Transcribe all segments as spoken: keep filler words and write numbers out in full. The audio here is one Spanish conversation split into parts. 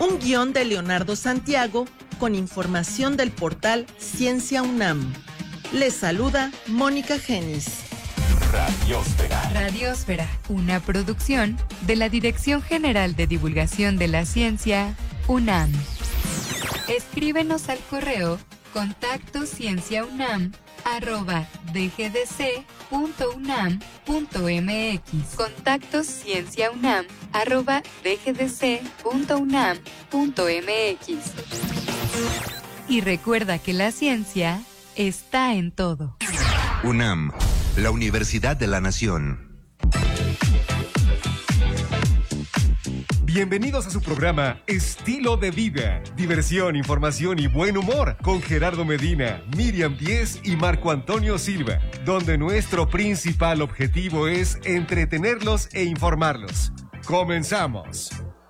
Un guión de Leonardo Santiago con información del portal Ciencia UNAM. Les saluda Mónica Genis. Radiósfera. Radiósfera, una producción de la Dirección General de Divulgación de la Ciencia, UNAM. Escríbenos al correo contacto cienciaunam arroba dgdc.unam.mx. Contacto cienciaunam arroba dgdc.unam.mx. Y recuerda que la ciencia está en todo. UNAM, la Universidad de la Nación. Bienvenidos a su programa Estilo de Vida, diversión, información y buen humor con Gerardo Medina, Miriam Díez y Marco Antonio Silva, donde nuestro principal objetivo es entretenerlos e informarlos. ¡Comenzamos!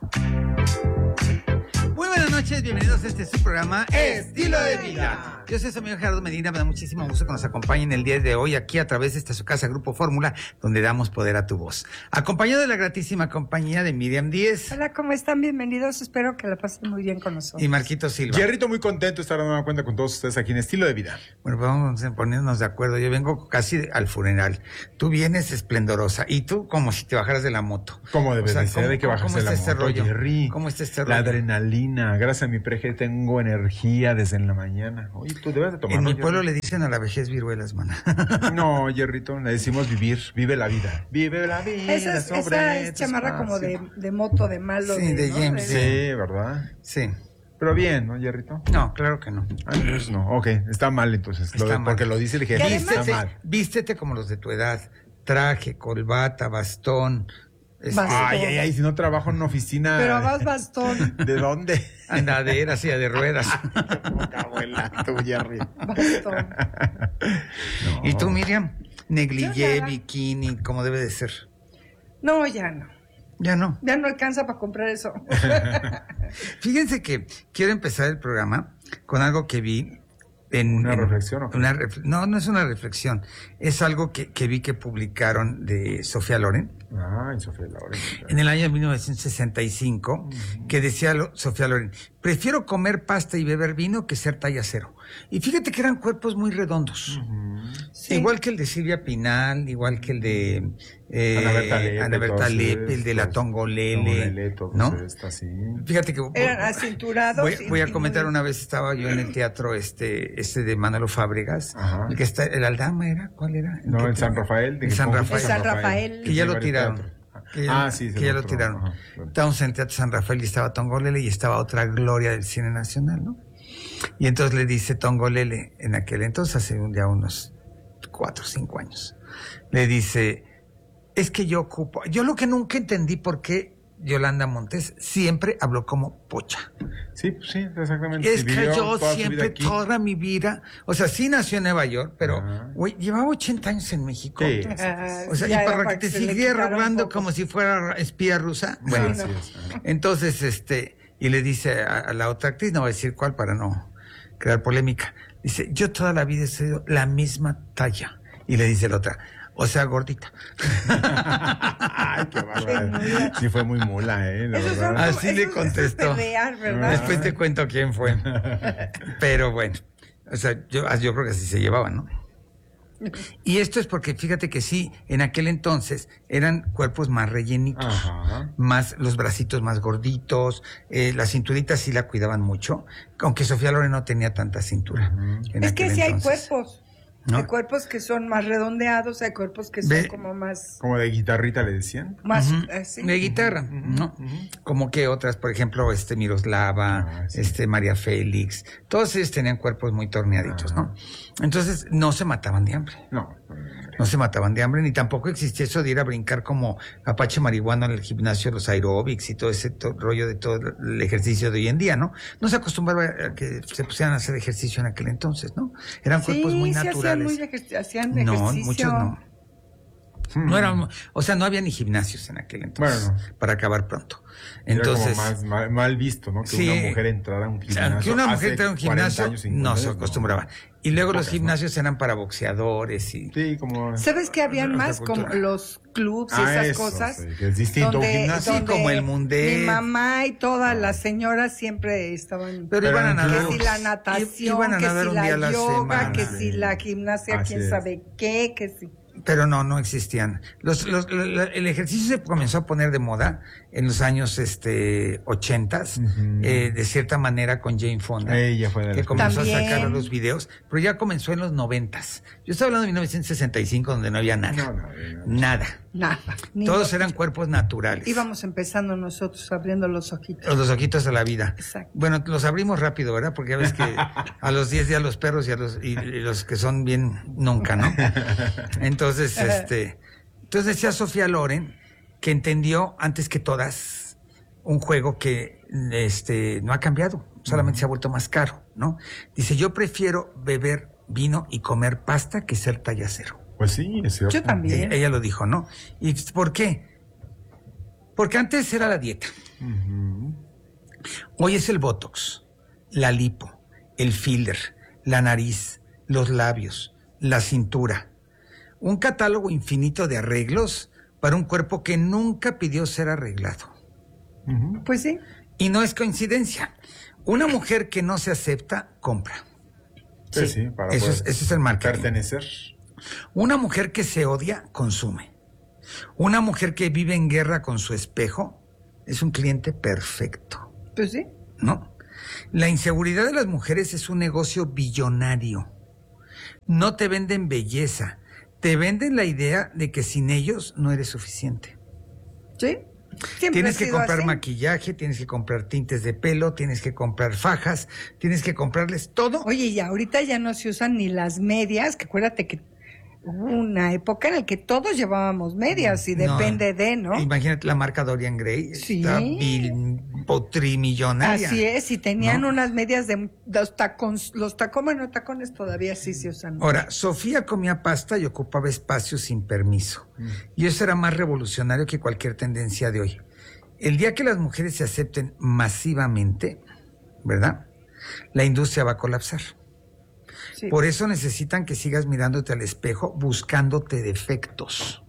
Muy buenas noches, bienvenidos a este su programa Estilo de Vida. Yo soy su amigo Gerardo Medina, me da muchísimo gusto que nos acompañen el día de hoy aquí a través de esta su casa Grupo Fórmula, donde damos poder a tu voz. Acompañado de la gratísima compañía de Miriam Díez. Hola, ¿cómo están? Bienvenidos, espero que la pasen muy bien con nosotros. Y Marquito Silva. Jerrito, muy contento de estar dando una cuenta con todos ustedes aquí en Estilo de Vida. Bueno, pues vamos a ponernos de acuerdo. Yo vengo casi al funeral. Tú vienes esplendorosa y tú como si te bajaras de la moto. ¿Cómo debe o sea, de ser? Hay que bajarse de la este moto, rollo? Jerry. ¿Cómo está este rollo? La adrenalina. Gracias a mi preje tengo energía desde en la mañana. Oye, tú debes de tomarlo. En mi Jerry. pueblo le dicen a la vejez viruelas, mana. No, Jerrito, le decimos vivir. Vive la vida. Vive la vida. Esa es, sobre esa es chamarra como de, de moto, de malo. Sí, de ¿no? James. Sí, ¿verdad? Sí. Pero bien, ¿no, Jerrito? No, claro que no. Ah, entonces no. Ok, está mal entonces. Lo Está de- mal. Porque lo dice el jefe. Está Vístete, mal. vístete como los de tu edad. Traje, corbata, bastón. Este, Bastón. Ay, ay, ay, si no trabajo en una oficina. Pero vas bastón. ¿De dónde? andadera, silla de ruedas. Poca abuela, tú, Jerry. Bastón. No. ¿Y tú, Miriam? Negligé, Yo nada. bikini, como debe de ser. No, ya no. Ya no. Ya no alcanza para comprar eso. Fíjense que quiero empezar el programa con algo que vi en... ¿Una en- reflexión o qué? una ref- no, no es una reflexión. Es algo que, que vi que publicaron de Sofía Loren Ay, Sofía Loren. en el año mil novecientos sesenta y cinco, que decía lo- Sofía Loren, prefiero comer pasta y beber vino que ser talla cero. Y fíjate que eran cuerpos muy redondos. Sí. Igual que el de Silvia Pinal, igual que el de eh, Ana Berta Lepe, Ana Berta todos Lepe, el de la estos, Tongolele, Tongolele, todos ¿no? estos, sí. Fíjate que Eran acinturados. voy, y- voy a y comentar muy- una vez, estaba yo en el teatro este este de Manolo Fábregas, Ajá. el que está, el Aldama era, ¿cuál era? ¿En No, qué en San teatro? Rafael. de En San Ponce, Rafael. En San Rafael. Que ya lo Varios tiraron. teatros. Que ya, Ah, sí, se que ya lo otro, tiraron. ajá, claro. Estábamos en el Teatro San Rafael y estaba Tongolele y estaba otra gloria del cine nacional, ¿no? Y entonces le dice Tongolele, en aquel entonces, hace un- ya unos cuatro o cinco años, le dice, es que yo ocupo, yo lo que nunca entendí por qué Yolanda Montes siempre habló como pocha. Sí, pues sí, exactamente. Es Sí, que vivió yo toda su siempre, vida aquí. toda mi vida, o sea, sí nació en Nueva York, pero, Ajá. güey, llevaba ochenta años en México. Sí. Ah, O sea, ya y era para que te se le siguiera quitara un robando poco. como si fuera espía rusa. Bueno, Así es, ajá. entonces, este, y le dice a, a la otra actriz, no voy a decir cuál para no crear polémica, dice, yo toda la vida he sido la misma talla. Y le dice la otra, o sea, gordita. Ay, qué bárbaro. Sí, fue muy mula, ¿eh? La Esos son verdad. como- Así le eso- eso es contestó. pelear, ¿verdad? Después te cuento quién fue. Pero bueno, o sea, yo, yo creo que así se llevaban, ¿no? Y esto es porque fíjate que sí, en aquel entonces eran cuerpos más rellenitos, Ajá. más los bracitos más gorditos, eh, la cinturita sí la cuidaban mucho, aunque Sofía Loren no tenía tanta cintura. Ujú. en Es que aquel sí hay entonces. cuerpos. ¿No? Hay cuerpos que son más redondeados, hay cuerpos que son Ve- como más... Como de guitarrita le decían. más Ujú. así. De guitarra, ¿no? Como que otras, por ejemplo, este Miroslava, Ah, sí. este María Félix, todos ellos tenían cuerpos muy torneaditos, ¿no? Entonces no se mataban de hambre. No. No se mataban de hambre, ni tampoco existía eso de ir a brincar como Apache marihuana en el gimnasio, los aeróbics y todo ese to- rollo de todo el ejercicio de hoy en día, ¿no? No se acostumbraba a que se pusieran a hacer ejercicio en aquel entonces, ¿no? Eran cuerpos muy sí, naturales. hacían, muy ejer- hacían No, ejercicio. muchos no. No era, o sea, no había ni gimnasios en aquel entonces, Bueno, para acabar pronto. Era Entonces, como más, mal, mal visto, ¿no? Que sí, una mujer entrara a un o sea, gimnasio. que una mujer hace entrara a un cuarenta gimnasio años, cincuenta no se años, acostumbraba. Y luego los Pocas, ¿no? gimnasios eran para boxeadores y... Sí, como... ¿Sabes que habían Otra más como cultura. los clubs y Ah, esas eso, cosas? sí, que es distinto a un gimnasio. Sí, como el Mundet. Mi mamá y todas las señoras siempre estaban... Pero iban a Pero nadar. que si la i- natación, iban a que nadar si un día a la la yoga, semana. que si la gimnasia, Así quién es. sabe qué, que si... Pero no, no existían. Los, los, la- la- el ejercicio se comenzó a poner de moda en los años este ochentas, Ujú. eh, de cierta manera con Jane Fonda, Ella fue de las que comenzó También. a sacar los videos, pero ya comenzó en los noventas. Yo estoy hablando de mil novecientos sesenta y cinco, donde no había nada. No, no, no. Nada. Nada. ni Todos lo- eran cuerpos naturales. Íbamos empezando nosotros abriendo los ojitos. Los ojitos a la vida. Exacto. Bueno, los abrimos rápido, ¿verdad? Porque ya ves que a los diez días los perros y a los, y, y los que son bien nunca, ¿no? Entonces, este, entonces decía Sofía Loren que entendió antes que todas un juego que este no ha cambiado, solamente se ha vuelto más caro, ¿no? Dice, yo prefiero beber vino y comer pasta que ser tallacero. Pues sí, es cierto. Yo también. Ella, ella lo dijo, ¿no? ¿Y por qué? Porque antes era la dieta. Ujú. Hoy es el Botox, la lipo, el filler, la nariz, los labios, la cintura. Un catálogo infinito de arreglos para un cuerpo que nunca pidió ser arreglado. Ujú. Pues sí. Y no es coincidencia. Una mujer que no se acepta, compra. Sí, sí, para Eso es, poder eso es el marketing. pertenecer. Una mujer que se odia, consume. Una mujer que vive en guerra con su espejo, es un cliente perfecto. Pues sí. ¿No? La inseguridad de las mujeres es un negocio billonario. No te venden belleza, te venden la idea de que sin ellos no eres suficiente. Sí. Siempre Tienes ha que sido comprar así. maquillaje, tienes que comprar tintes de pelo, tienes que comprar fajas, tienes que comprarles todo. Oye, y ahorita ya no se usan ni las medias, que acuérdate que hubo una época en la que todos llevábamos medias y No. depende de, ¿no? Imagínate la marca Dorian Gray, Sí. está bil- potrimillonaria. Así es, y tenían ¿No? unas medias de los tacones, los tacones, no tacones todavía sí se usan. Ahora, Sofía comía pasta y ocupaba espacio sin permiso. Y eso era más revolucionario que cualquier tendencia de hoy. El día que las mujeres se acepten masivamente, ¿verdad? La industria va a colapsar. Sí. Por eso necesitan que sigas mirándote al espejo buscándote defectos.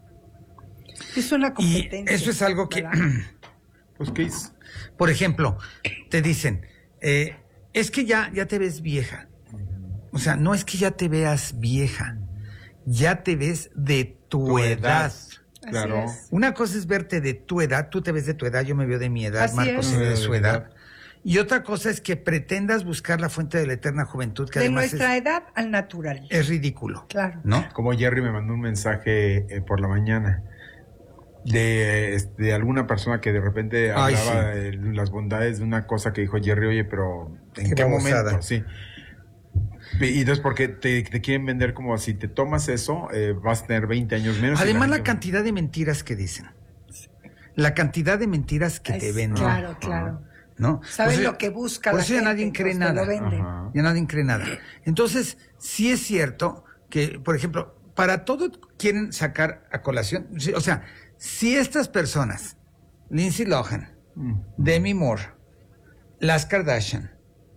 Es una Y competencia. eso es algo que, ¿verdad? Pues, ¿qué es? por ejemplo, te dicen, eh, es que ya, ya te ves vieja. O sea, no es que ya te veas vieja, ya te ves de tu, Tu edad. edad. Claro. Así es. Una cosa es verte de tu edad, tú te ves de tu edad, yo me veo de mi edad, Así Marcos es. se ve de De su mi edad. edad. Y otra cosa es que pretendas buscar la fuente de la eterna juventud, que De además nuestra es, edad al natural. es ridículo, Claro. ¿no? Como Jerry me mandó un mensaje eh, por la mañana de, este, de alguna persona que de repente Ay, hablaba de las bondades de una cosa que dijo Jerry, oye, pero ¿en Qué qué, babosada. momento? Sí. Y entonces porque te, te quieren vender como si te tomas eso, eh, vas a tener veinte años menos. y Además, la gente- cantidad de mentiras que dicen. La cantidad de mentiras que te Es- venden. Claro, claro. ¿no? Saben Por eso- lo que busca Por la eso ya gente, nadie cree entonces te nada. lo venden. Ajá. Ya nadie cree nada. Entonces, sí es cierto que, por ejemplo, para todo quieren sacar a colación. Sí, o sea, si estas personas, Lindsay Lohan, Mm. Demi Moore, las Kardashian,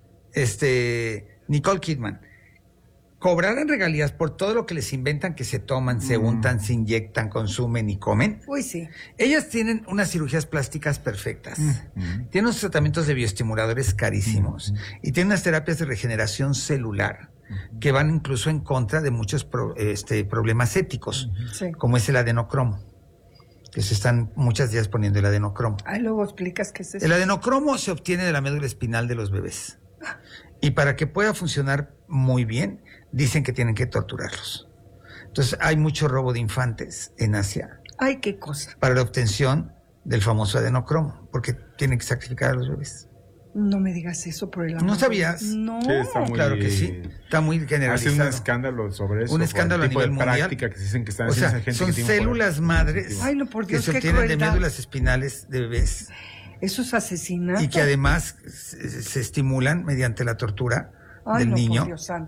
este, Nicole Kidman, cobraran regalías por todo lo que les inventan, que se toman, se Mm. untan, se inyectan, consumen y comen, Uy, sí. ellas tienen unas cirugías plásticas perfectas. Mm. Tienen unos tratamientos de bioestimuladores carísimos. Y tienen unas terapias de regeneración celular que van incluso en contra de muchos pro- este, problemas éticos, Sí. como es el adenocromo, que se están muchas días poniendo el adenocromo. Ahí luego explicas qué es eso. El adenocromo se obtiene de la médula espinal de los bebés. Y para que pueda funcionar muy bien, dicen que tienen que torturarlos. Entonces hay mucho robo de infantes en Asia Ay, qué cosa. para la obtención del famoso adenocromo, porque tienen que sacrificar a los bebés. No me digas eso por el amor. ¿No de sabías? Dios. No. Sí, está muy- Claro que sí, está muy Hace un generalizado. escándalo sobre eso. Un por escándalo el a tipo nivel de mundial. práctica que se dicen que están O sea, haciendo esa gente son que tiene un células poder madres adquisitivo. Ay, no, por que Dios, se qué obtienen de crueldad. médulas espinales de bebés Eso es asesinato. y que además se, se estimulan mediante la tortura Ay, del no, niño por Dios santo.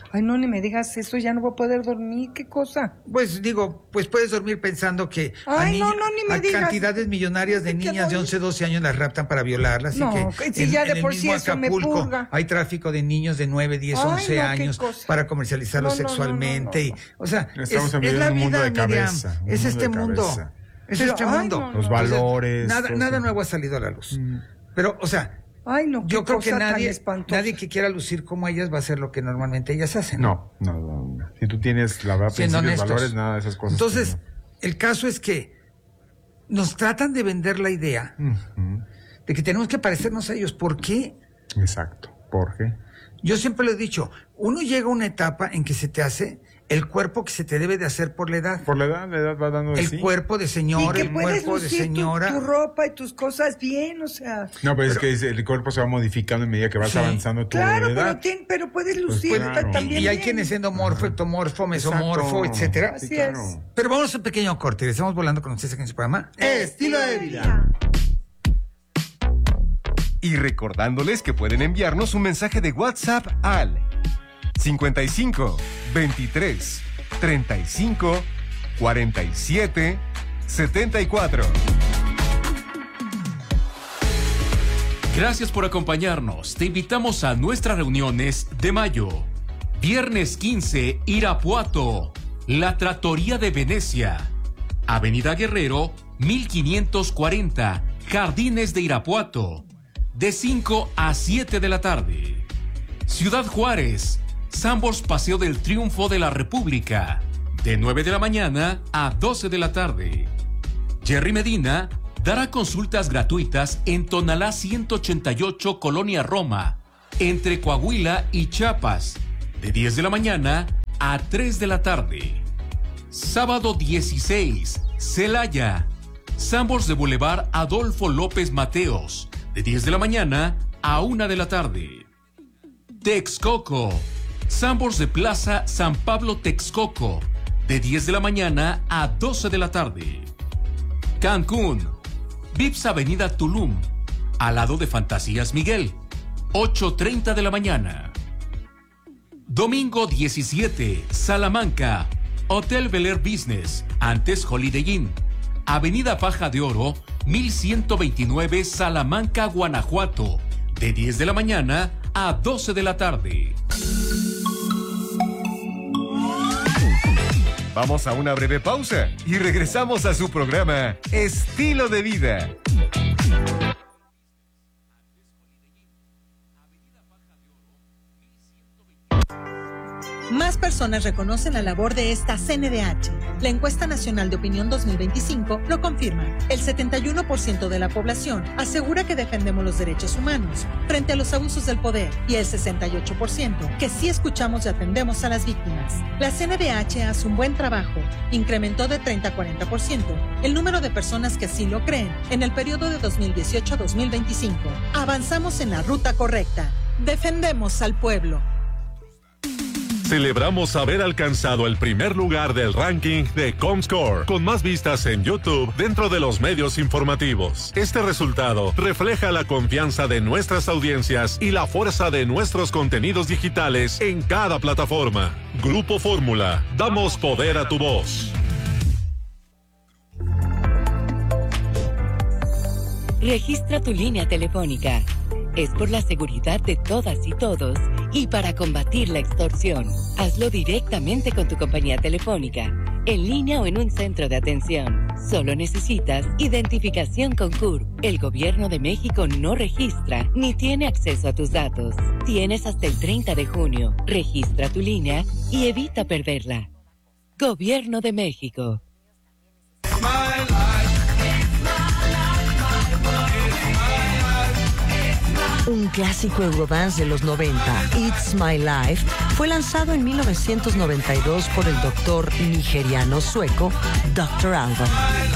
Ay, no, ni me digas eso, ya no voy a poder dormir, ¿qué cosa? Pues digo, pues puedes dormir pensando que Ay, a, ni- no, no, ni me a digas. cantidades millonarias de ¿De qué niñas de no? once, doce años las raptan para violarlas. No, y que que si en, ya de en el por sí mismo eso me Acapulco purga. hay tráfico de niños de nueve, diez, Ay, once no, qué años cosa. para comercializarlos No, no, no, sexualmente. no, no, no. Y, o sea, Estamos es, es viviendo la un mundo vida, de Miriam. cabeza, un Es mundo este de mundo. cabeza. Es Pero, este ay, mundo. no, no. Los Entonces, valores. Nada, todo nada eso. nuevo ha salido a la luz. Mm. Pero, o sea, Ay, no, qué yo creo que cosa tan nadie, espantosa. nadie que quiera lucir como ellas va a hacer lo que normalmente ellas hacen. No, no, no, no. Si tú tienes, la verdad, Siendo principios, honestos. valores, nada de esas cosas. Entonces, el caso es que nos tratan de vender la idea Ujú. de que tenemos que parecernos a ellos. ¿Por qué? Exacto. ¿Por qué? Yo siempre lo he dicho, uno llega a una etapa en que se te hace el cuerpo que se te debe de hacer por la edad. Por la edad, la edad va dando de El sí. cuerpo de Y señora, que el puedes cuerpo de lucir tu, señora. tu ropa y tus cosas bien, o sea... No, pero, es que es- el cuerpo se va modificando en medida que vas Sí. avanzando tu Claro, edad. pero, tien- pero puedes lucir claro. también Y hay bien. quienes endomorfo, ectomorfo, mesomorfo, Exacto. etcétera. Así Sí, claro. es. Pero vamos a un pequeño corte y estamos volando con ustedes aquí en su programa. Estilo de vida. Y recordándoles que pueden enviarnos un mensaje de WhatsApp al cincuenta y cinco, veintitrés, treinta y cinco, cuarenta y siete, setenta y cuatro. Gracias por acompañarnos. Te invitamos a nuestras reuniones de mayo. Viernes quince, Irapuato, La Trattoria de Venecia. Avenida Guerrero, mil quinientos cuarenta, Jardines de Irapuato. De cinco a siete de la tarde. Ciudad Juárez, Sambors Paseo del Triunfo de la República. De nueve de la mañana a doce de la tarde. Jerry Medina dará consultas gratuitas en Tonalá ciento ochenta y ocho, Colonia Roma, entre Coahuila y Chiapas, de diez de la mañana a tres de la tarde. Sábado dieciséis, Celaya, Sambors de Boulevard Adolfo López Mateos, de diez de la mañana a una de la tarde. Texcoco, Sambors de Plaza San Pablo Texcoco, de diez de la mañana a doce de la tarde. Cancún, Vips Avenida Tulum, al lado de Fantasías Miguel, ocho treinta de la mañana. Domingo diecisiete, Salamanca, Hotel Bel Air Business, antes Holiday Inn, Avenida Paja de Oro, mil ciento veintinueve, Salamanca, Guanajuato, de diez de la mañana a doce de la tarde. Vamos a una breve pausa y regresamos a su programa Estilo de Vida. Más personas reconocen la labor de esta C N D H. La encuesta nacional de opinión dos mil veinticinco lo confirma. El setenta y uno por ciento de la población asegura que defendemos los derechos humanos frente a los abusos del poder y el sesenta y ocho por ciento que sí escuchamos y atendemos a las víctimas. La C N D H hace un buen trabajo. Incrementó de treinta a cuarenta por ciento el número de personas que así lo creen en el periodo de dos mil dieciocho a dos mil veinticinco. Avanzamos en la ruta correcta. Defendemos al pueblo. Celebramos haber alcanzado el primer lugar del ranking de Comscore, con más vistas en YouTube dentro de los medios informativos. Este resultado refleja la confianza de nuestras audiencias y la fuerza de nuestros contenidos digitales en cada plataforma. Grupo Fórmula, damos poder a tu voz. Registra tu línea telefónica. Es por la seguridad de todas y todos y para combatir la extorsión. Hazlo directamente con tu compañía telefónica, en línea o en un centro de atención. Solo necesitas identificación con C U R P. El Gobierno de México no registra ni tiene acceso a tus datos. Tienes hasta el treinta de junio. Registra tu línea y evita perderla. Gobierno de México. Un clásico Eurodance de los noventa, It's My Life, fue lanzado en mil novecientos noventa y dos por el doctor nigeriano sueco doctor Alban.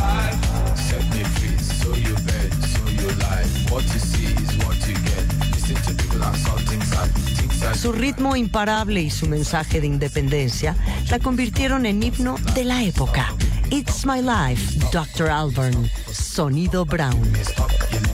Su ritmo imparable y su mensaje de independencia la convirtieron en himno de la época. It's My Life, doctor Alban, Sonido Brown.